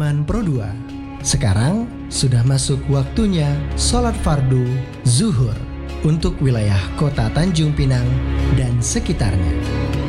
Zaman Pro 2. Sekarang sudah masuk waktunya sholat fardu zuhur untuk wilayah kota Tanjung Pinang dan sekitarnya.